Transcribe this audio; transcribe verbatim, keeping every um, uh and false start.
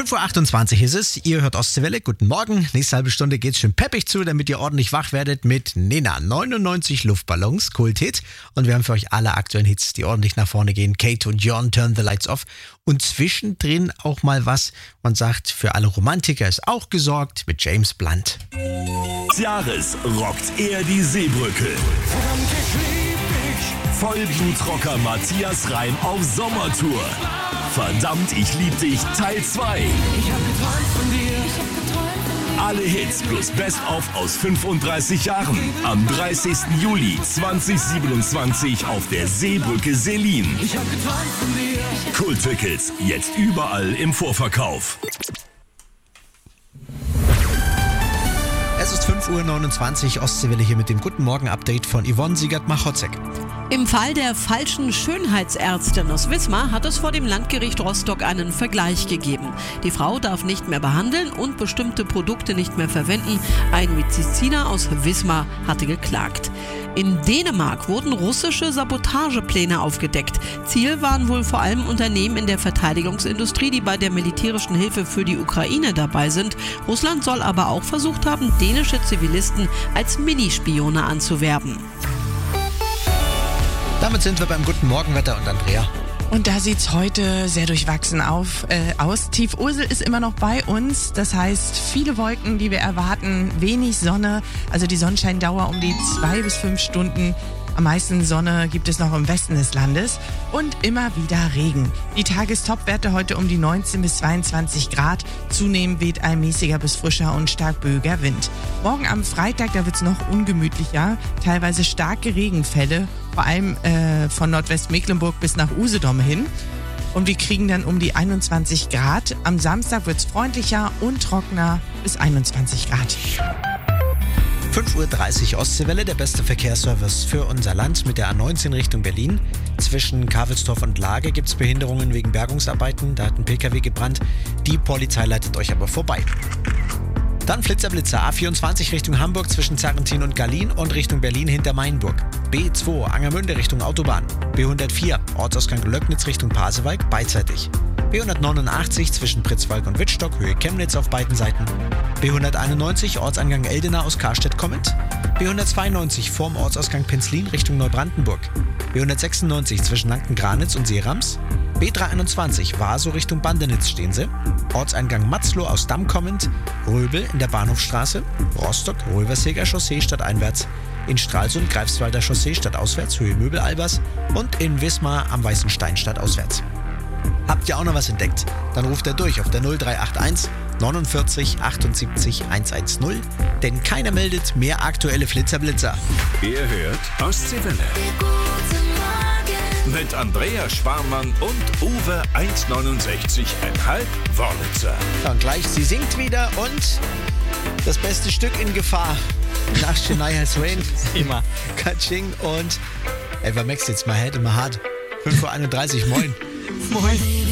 fünf Uhr achtundzwanzig ist es, ihr hört Ostseewelle, guten Morgen. Nächste halbe Stunde geht's schön peppig zu, damit ihr ordentlich wach werdet mit Nena. neunundneunzig Luftballons, Kulthit. Und wir haben für euch alle aktuellen Hits, die ordentlich nach vorne gehen. Kate und John, Turn the Lights Off. Und zwischendrin auch mal was, man sagt, für alle Romantiker ist auch gesorgt mit James Blunt. Des Jahres rockt er die Seebrücke. Vollblutrocker Matthias Reim auf Sommertour. Verdammt, ich lieb dich, Teil zwei. Ich hab geträumt von dir. Ich hab geträumt von dir. Alle Hits plus Best-of aus fünfunddreißig Jahren. Am dreißigsten Juli zweitausendsiebenundzwanzig auf der Seebrücke Selin. Ich hab geträumt von dir. Kult-Tickets jetzt überall im Vorverkauf. Es ist fünf Uhr neunundzwanzig, Ostseewelle hier mit dem Guten Morgen-Update von Yvonne Siegert-Machotzek. Im Fall der falschen Schönheitsärztin aus Wismar hat es vor dem Landgericht Rostock einen Vergleich gegeben. Die Frau darf nicht mehr behandeln und bestimmte Produkte nicht mehr verwenden. Ein Mediziner aus Wismar hatte geklagt. In Dänemark wurden russische Sabotagepläne aufgedeckt. Ziel waren wohl vor allem Unternehmen in der Verteidigungsindustrie, die bei der militärischen Hilfe für die Ukraine dabei sind. Russland soll aber auch versucht haben, dänische Zivilisten als Minispione anzuwerben. Damit sind wir beim Guten Morgenwetter und Andrea. Und da sieht's heute sehr durchwachsen auf, äh, aus. Tief Ursel ist immer noch bei uns. Das heißt, viele Wolken, die wir erwarten, wenig Sonne. Also die Sonnenscheindauer um die zwei bis fünf Stunden. Am meisten Sonne gibt es noch im Westen des Landes und immer wieder Regen. Die Tagestopwerte heute um die neunzehn bis zweiundzwanzig Grad. Zunehmend weht ein mäßiger bis frischer und stark böiger Wind. Morgen am Freitag, da wird's noch ungemütlicher. Teilweise starke Regenfälle, vor allem äh, von Nordwestmecklenburg bis nach Usedom hin. Und wir kriegen dann um die einundzwanzig Grad. Am Samstag wird's freundlicher und trockener bis einundzwanzig Grad. fünf Uhr dreißig Ostseewelle, der beste Verkehrsservice für unser Land mit der A neunzehn Richtung Berlin. Zwischen Kavelsdorf und Lage gibt es Behinderungen wegen Bergungsarbeiten. Da hat ein P K W gebrannt. Die Polizei leitet euch aber vorbei. Dann Flitzer-Blitzer, A vierundzwanzig Richtung Hamburg zwischen Zarrentin und Gallien und Richtung Berlin hinter Mainburg. B zwei Angermünde Richtung Autobahn. B hundertvier Ortsausgang Löcknitz Richtung Pasewalk beidseitig. B hundertneunundachtzig zwischen Pritzwalk und Wittstock, Höhe Chemnitz auf beiden Seiten. B hunderteinundneunzig Ortsangang Eldena aus Karstedt kommend. B hundertzweiundneunzig vorm Ortsausgang Penzlin Richtung Neubrandenburg. B hundertsechsundneunzig zwischen Lanken-Granitz und Seerams. B dreihunderteinundzwanzig Vaso Richtung Bandenitz stehen sie. Ortseingang Matzloh aus Damm kommend. Röbel in der Bahnhofstraße. Rostock Röverseger Chaussee stadteinwärts. In Stralsund Greifswalder Chaussee stadtauswärts, Höhe Möbel-Albers. Und in Wismar am Weißen Stein stadtauswärts. Habt ihr auch noch was entdeckt? Dann ruft er durch auf der null drei acht eins neunundvierzig achtundsiebzig hundertzehn, denn keiner meldet mehr aktuelle Flitzer-Blitzer. Ihr hört Ostseewelle. Mit Andrea Schwarmann und Uwe eins neunundsechzig Komma fünf Wörlitzer. Ja, und gleich, sie singt wieder und das beste Stück in Gefahr. Nach Shania Twain, immer Kaching und Eva Max, jetzt my head in my heart. fünf Uhr einunddreißig, moin. Moin.